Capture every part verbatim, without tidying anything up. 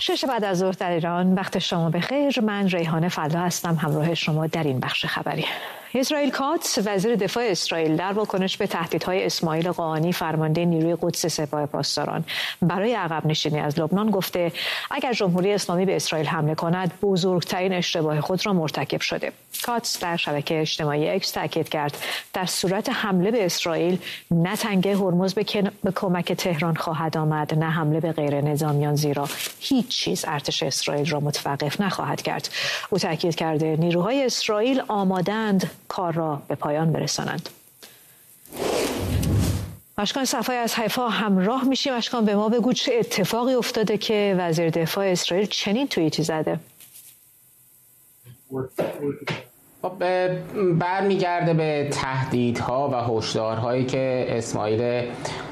شش بعد از ظهر در ایران، وقت شما بخیر. من ریحانه فلا هستم همراه شما در این بخش خبری. اسرائیل کاتس وزیر دفاع اسرائیل در واکنش به تهدیدهای اسماعیل قاآنی فرمانده نیروی قدس سپاه پاسداران برای عقب نشینی از لبنان گفته اگر جمهوری اسلامی به اسرائیل حمله کند بزرگترین اشتباه خود را مرتکب شده. کاتس در شبکه اجتماعی اکس تاکید کرد در صورت حمله به اسرائیل نه تنگه هرمز به, کن... به کمک تهران خواهد آمد نه حمله به غیر نظامیان، زیرا هیچ چیز ارتش اسرائیل را متوقف نخواهد کرد. او تاکید کرده نیروهای اسرائیل آماده‌اند کار را به پایان برسانند. اشکان صفایی از حیفا همراه میشیم. اشکان به ما بگو چه اتفاقی افتاده که وزیر دفاع اسرائیل چنین توییتی زده؟ برمیگرده به تهدیدها و هشدارهایی که اسماعیل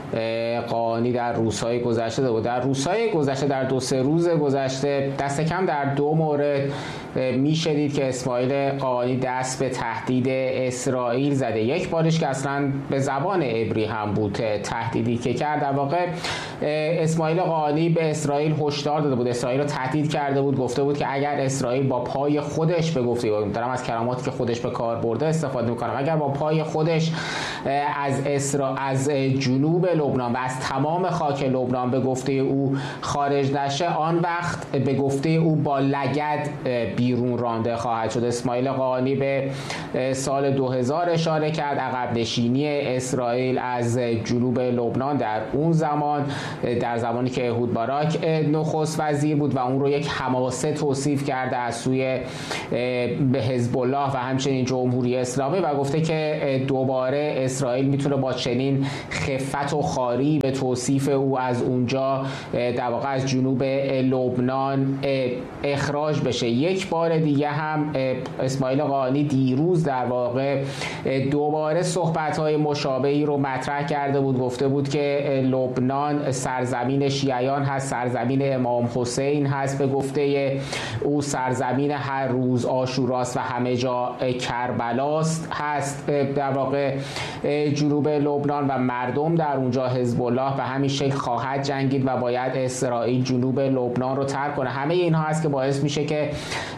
قاآنی در روزهای گذشته داده بود. در روزهای گذشته، در دو سه روز گذشته، دست کم در دو مورد میشدید که اسماعیل قاآنی دست به تهدید اسرائیل زده. یک بارش که اصلا به زبان عبری هم بود، تهدیدی که کرد. در واقع اسماعیل قاآنی به اسرائیل هشدار داده بود، اسرائیل رو تهدید کرده بود، گفته بود که اگر اسرائیل با پای خودش به گفته دارم از کلماتی که خودش به کار برده استفاده میکنم، اگر با پای خودش از اسرا از جنوب لبنان و از تمام خاک لبنان به گفته او خارج نشه، آن وقت به گفته او با لگد بیرون رانده خواهد شد. اسماعیل قاآنی به سال دو هزار اشاره کرد، عقب نشینی اسرائیل از جنوب لبنان در اون زمان، در زمانی که احود باراک نخست وزیر بود و اون رو یک حماسه توصیف کرده از سوی به حزب الله و همچنین جمهوری اسلامی و گفته که دوباره اسرائیل میتونه با چنین خفت و خاری به توصیف او از اونجا در واقع از جنوب لبنان اخراج بشه. یک بار دیگه هم اسماعیل قاآنی دیروز در واقع دوباره صحبت‌های مشابهی رو مطرح کرده بود، گفته بود که لبنان سرزمین شیعیان هست، سرزمین امام حسین هست، به گفته او سرزمین هر روز عاشوراست و همه جا کربلاست هست در واقع جنوب لبنان و مردم در اونجا حزب الله به همین شکل خواهد جنگید و باید اسرائیل جنوب لبنان رو ترک کنه. همه اینها هست که باعث میشه که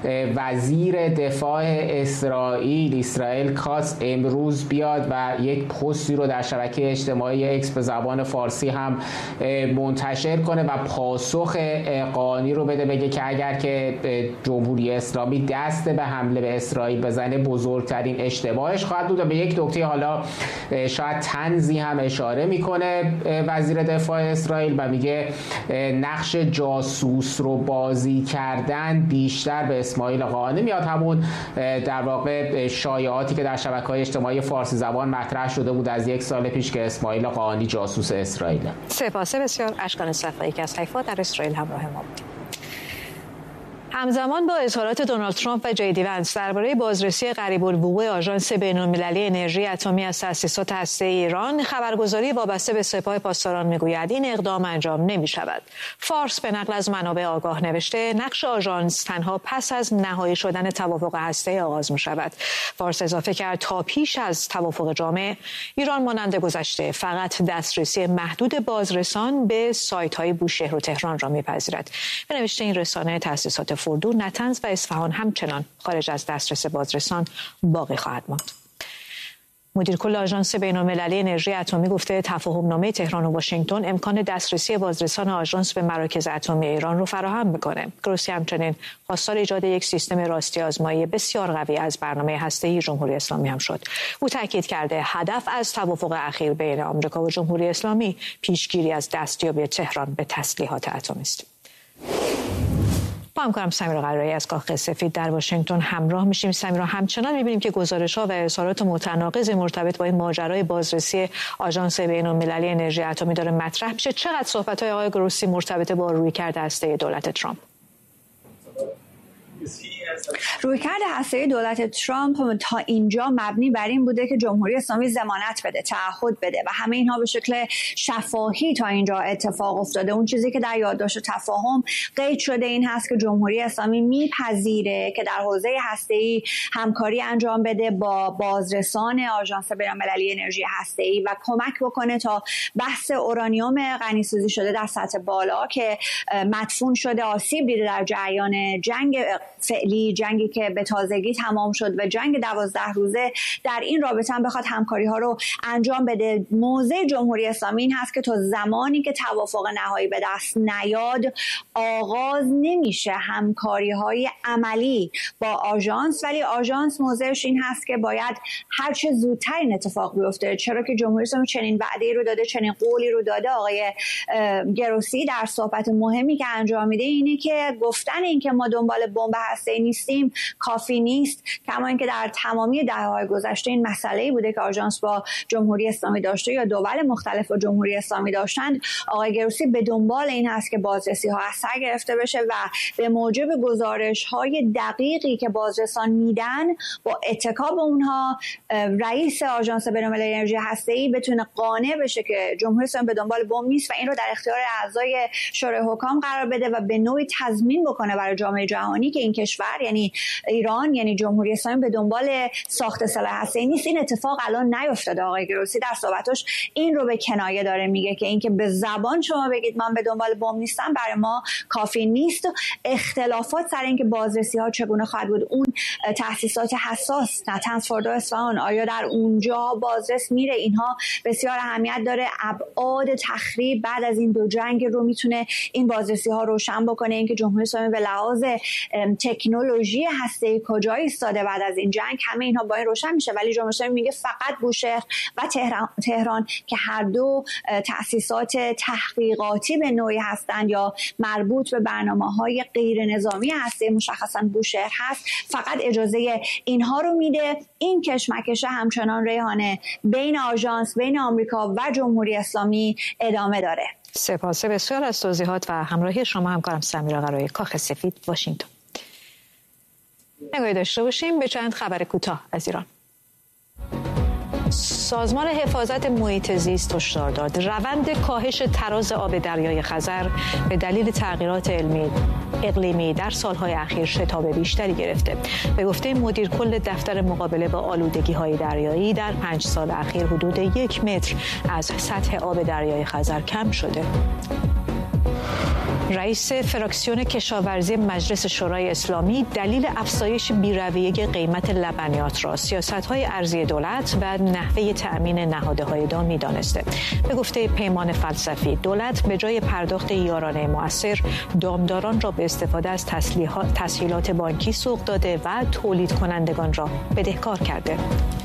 وزیر دفاع اسرائیل اسرائیل کاتس امروز بیاد و یک پستی رو در شبکه اجتماعی اکس به زبان فارسی هم منتشر کنه و پاسخ قاآنی رو بده، بگه که اگر که جمهوری اسلامی دست به حمله به اسرائیل بزنه بزرگترین اشتباهش خواهد بود. و به یک نکته حالا شاید طنزی هم اشاره میکنه وزیر دفاع اسرائیل و میگه نقش جاسوس رو بازی کردن بیشتر به اسماعیل قاآنی میاد، همون در واقع شایعاتی که در شبکه‌های اجتماعی فارسی زبان مطرح شده بود از یک سال پیش که اسماعیل قاآنی جاسوس اسرائیل. سپاس بسیار. اشکان صفایی که از حیفا در اسرائیل همراه ما بود. همزمان با اظهارات دونالد ترامپ و جی دی ونس درباره بازرسی قریب الوقوع آژانس بین‌المللی انرژی اتمی از تأسیسات هسته‌ای ایران، خبرگزاری وابسته به سپاه پاسداران میگوید این اقدام انجام نمی‌شود. فارس به نقل از منابع آگاه نوشته نقش آژانس تنها پس از نهایی شدن توافق هسته‌ای آغاز می‌شود. فارس اضافه کرد تا پیش از توافق جامع ایران مانند گذشته فقط دسترسی محدود بازرسان به سایت‌های بوشهر و تهران را می‌پذیرد. به نوشته این رسانه تأسیسات فردو، نطنز و اصفهان همچنان خارج از دسترس بازرسان باقی خواهد ماند. مدیر کل آژانس بین‌المللی انرژی اتمی گفته تفاهم‌نامه تهران و واشنگتن امکان دسترسی بازرسان آژانس به مراکز اتمی ایران رو فراهم می‌کنه. گروسی همچنین خواستار ایجاد یک سیستم راستی آزمایی بسیار قوی از برنامه هسته‌ای جمهوری اسلامی هم شد. او تاکید کرده هدف از توافق اخیر بین آمریکا و جمهوری اسلامی پیشگیری از دستیابی تهران به تسلیحات اتمی است. با همکارم سمیرا قرایی از کاخ سفید در واشنگتن همراه میشیم. سمیرا، همچنان میبینیم که گزارش‌ها و اظهارات متناقض مرتبط با این ماجرای بازرسی آژانس بین‌المللی انرژی اتمی داره مطرح میشه. چقدر صحبت‌های آقای گروسی مرتبط با رویکرد هسته‌ای دولت ترامپ؟ رویکرد هسته‌ای دولت ترامپ تا اینجا مبنی بر این بوده که جمهوری اسلامی ضمانت بده، تعهد بده و همه اینها به شکل شفاهی تا اینجا اتفاق افتاده. اون چیزی که در یادداشت تفاهم قید شده این هست که جمهوری اسلامی میپذیره که در حوزه هسته‌ای همکاری انجام بده با بازرسان آژانس بین‌المللی انرژی هسته‌ای و کمک بکنه تا بحث اورانیوم غنی‌سازی شده در سطح بالا که مدفون شده، آسیب دیده در جریان جنگ فعلی، جنگی که به تازگی تمام شد و جنگ دوازده روزه، در این رابطه هم بخواد همکاری ها رو انجام بده. موضع جمهوری اسلامی این هست که تا زمانی که توافق نهایی به دست نیاد آغاز نمیشه همکاری های عملی با آژانس، ولی آژانس موضعش این هست که باید هر چه زودتر این اتفاق بیفته، چرا که جمهوری اسلامی چنین وعده‌ای رو داده، چنین قولی رو داده. آقای گروسی در صحبت مهمی که انجام میده اینه که گفتن این که ما دنبال بمب هسته‌ای نیستیم کافی نیست، کما اینکه در تمامی دهه‌های گذشته این مسئله‌ای بوده که آژانس با جمهوری اسلامی داشته یا دول مختلف با جمهوری اسلامی داشتند. آقای گروسی به دنبال این هست که بازرسی‌ها از سر گرفته بشه و به موجب گزارش‌های دقیقی که بازرسان میدن با اتکا به اونها رئیس آژانس بین‌المللی انرژی هسته‌ای بتونه قانع بشه که جمهوری اسلامی به دنبال بمب نیست و این رو در اختیار اعضای شورای حکام قرار بده و به نوعی تضمین بکنه برای جامعه جهانی که این کشور یعنی ایران، یعنی جمهوری اسلامی به دنبال ساخت سلاح هسته‌ای نیست. این اتفاق الان نیفتاده. آقای گروسی در صحبتش این رو به کنایه داره میگه که اینکه به زبان شما بگید من به دنبال بمب نیستم برای ما کافی نیست. اختلافات سر اینکه بازرسی‌ها چگونه خواهد بود، اون تأسیسات حساس، نتنز، فورد و اصفهان، آیا در اونجا بازرس میره، اینها بسیار اهمیت داره. ابعاد تخریب بعد از این دو جنگ رو میتونه این بازرسی‌ها روشن بکنه. اینکه جمهوری اسلامی به لحاظ تکنولوژی هسته‌ای کجا ایستاده بعد از این جنگ، همه اینها با این روشن میشه. ولی جمهوری اسلامی میگه فقط بوشهر و تهران تهران که هر دو تأسیسات تحقیقاتی به نوعی هستند یا مربوط به برنامه‌های غیر نظامی هسته‌ای، مشخصاً بوشهر هست، فقط اجازه اینها رو میده. این کشمکش همچنان ریحانه بین آژانس، بین آمریکا و جمهوری اسلامی ادامه داره. سپاس بسیار از توضیحات و همراهی شما همکارم سمیرا قرایی، کاخ سفید، واشنگتن. نگاهی داشته باشیم به چند خبر کوتاه از ایران. سازمان حفاظت محیط زیست هشدار داد روند کاهش تراز آب دریای خزر به دلیل تغییرات علمی اقلیمی در سالهای اخیر شتاب بیشتری گرفته. به گفته مدیر کل دفتر مقابله با آلودگی‌های دریایی، در پنج سال اخیر حدود یک متر از سطح آب دریای خزر کم شده. رئیس فراکسیون کشاورزی مجلس شورای اسلامی دلیل افزایش بی‌رویه قیمت لبنیات را سیاست‌های ارضی دولت و نحوه تأمین نهادهای دامی دانسته. به گفته پیمان فلسفی، دولت به جای پرداخت یارانه مؤثر، دامداران را به استفاده از تسهیلات بانکی سوق داده و تولید کنندگان را بدهکار کرده.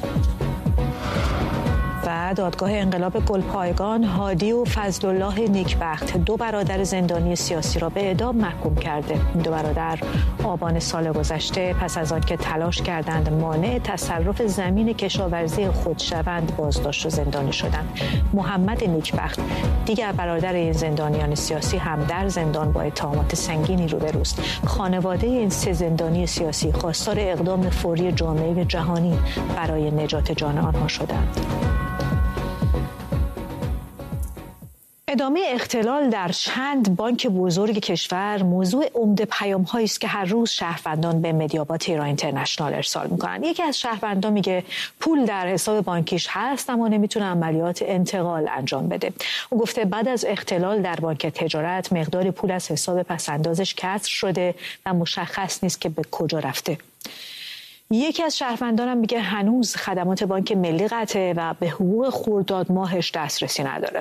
و دادگاه انقلاب گلپایگان هادی و فضلالله نیکبخت، دو برادر زندانی سیاسی را به اعدام محکوم کرده. دو برادر آبان سال گذشته پس از آنکه تلاش کردند مانع تصرف زمین کشاورزی خود شوند بازداشت و زندانی شدند. محمد نیکبخت، دیگر برادر این زندانیان سیاسی، هم در زندان با اتهامات سنگینی روبروست. خانواده این سه زندانی سیاسی خواستار اقدام فوری جامعه جهانی برای نجات جان آنها شدند. ادامه اختلال در چند بانک بزرگ کشور موضوع عمده پیام‌هایی است که هر روز شهروندان به مدیابا تهران اینترنشنال ارسال می‌کنند. یکی از شهروندان میگه پول در حساب بانکیش هست اما نمیتونه عملیات انتقال انجام بده. او گفته بعد از اختلال در بانک تجارت مقدار پول از حساب پس‌اندازش کسر شده و مشخص نیست که به کجا رفته. یکی از شهروندانم میگه هنوز خدمات بانک ملی قطعه و به حقوق خرداد ماهش دسترسی نداره.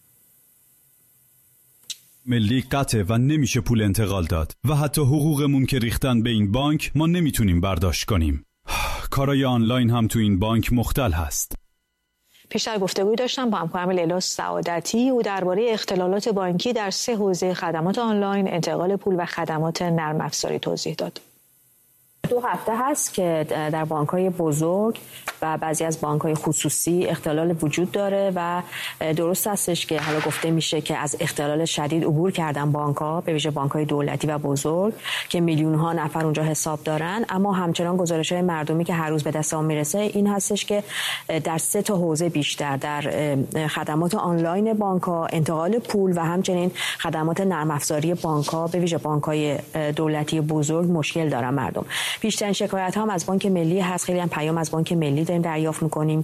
ملی قطعه و نمیشه پول انتقال داد و حتی حقوقمون که ریختن به این بانک ما نمیتونیم برداشت کنیم. کارای آنلاین هم تو این بانک مختل هست. پیشتر گفتگوی داشتم با همکارم لیلا سعادتی. او درباره اختلالات بانکی در سه حوزه خدمات آنلاین، انتقال پول و خدمات نرم افزاری توضیح داد. دو هفته هست که در بانک‌های بزرگ و بعضی از بانک‌های خصوصی اختلال وجود داره و درست هستش که حالا گفته میشه که از اختلال شدید عبور کردن بانک‌ها، به ویژه بانک‌های دولتی و بزرگ که میلیون‌ها نفر اونجا حساب دارن، اما همچنان گزارش‌های مردمی که هر روز به دست ما میرسه این هستش که در سه تا حوزه بیشتر، در خدمات آنلاین بانک‌ها، انتقال پول و همچنین خدمات نرم افزاری بانک‌ها، به ویژه بانک‌های دولتی بزرگ مشکل دارن مردم. بیشترین شکایت هم از بانک ملی هست. خیلی هم پیام از بانک ملی داریم دریافت می‌کنیم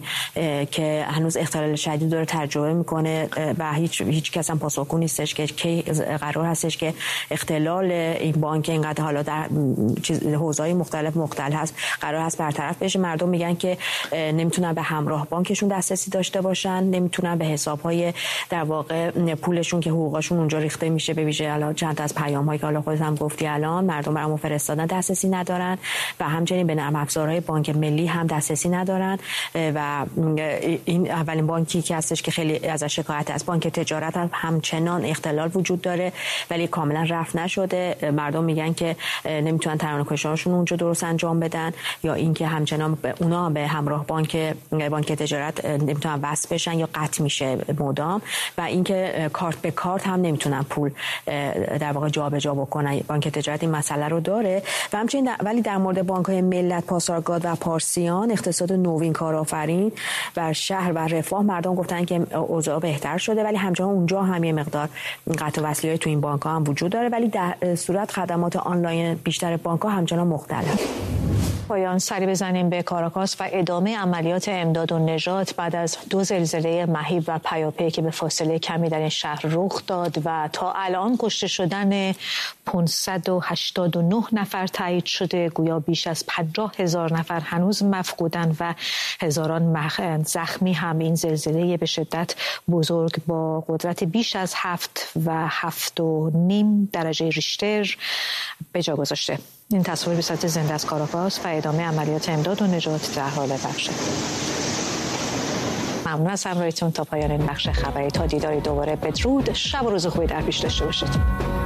که هنوز اختلال شدید داره تجربه می‌کنه و هیچ هیچ کس هم پاسخگو نیستش که کی قرار هستش که اختلال این بانک اینقدر حالا در حوزه‌های مختلف مختل هست قرار هست برطرف بشه. مردم میگن که نمیتونن به همراه بانکشون دسترسی داشته باشن، نمیتونن به حساب‌های در واقع پولشون که حقوقشون اونجا ریخته میشه، به ویژه الان چند تا از پیام‌هایی که حالا خودت هم گفتی الان مردم برامون فرستادن دسترسی ندارن و همچنین به نرم افزارهای بانک ملی هم دسترسی ندارن و این اولین بانکی که هستش که خیلی ازش شکایت است. بانک تجارت هم همچنان اختلال وجود داره ولی کاملا رفع نشده. مردم میگن که نمیتونن ترانه‌کشی‌هاشون اونجا درست انجام بدن یا اینکه همچنان اونا به همراه بانک بانک تجارت نمیتونن وصل بشن یا قطع میشه مدام و اینکه کارت به کارت هم نمیتونن پول در واقع جابجا بکنن. بانک تجارت این مسئله رو داره و همچنین ولی در مورد بانک‌های ملت، پاسارگاد و پارسیان، اقتصاد نوین، کارآفرین و شهر و رفاه مردم گفتن که اوضاع بهتر شده ولی همچنان اونجا هم یه مقدار قطع و وصلی‌های تو این بانک‌ها هم وجود داره ولی در صورت خدمات آنلاین بیشتر بانک‌ها همچنان مختلف. پایان سری بزنیم به کاراکاس و ادامه عملیات امداد و نجات بعد از دو زلزله مهیب و پیاپی که به فاصله کمی در این شهر رخ داد و تا الان کشته شدن پانصد و هشتاد و نه نفر تایید شده. گویا بیش از پنجاه هزار نفر هنوز مفقودن و هزاران زخمی هم این زلزله به شدت بزرگ با قدرت بیش از هفت و هفت و نیم درجه ریشتر به جا گذاشته. این تصویر به صورت زنده از کاراکاس و ادامه عملیات امداد و نجات در حال بخشه. ممنون از همراهیتون تا پایان این بخش خبری. تا دیداری دوباره بدرود. شب و روز خوبی در پیش داشته باشید.